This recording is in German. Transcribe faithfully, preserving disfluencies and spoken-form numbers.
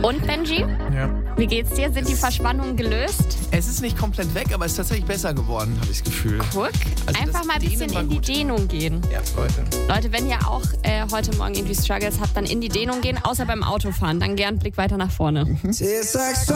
Und Benji, Ja. wie geht's dir? Sind die Verspannungen gelöst? Es ist nicht komplett weg, aber es ist tatsächlich besser geworden, habe ich das Gefühl. Guck, Also einfach das mal ein bisschen Dehnen war in die gut. Dehnung gehen. Ja, Leute. Leute, wenn ihr auch äh, heute Morgen irgendwie Struggles habt, dann in die Dehnung gehen, außer beim Autofahren. Dann gern Blick weiter nach vorne.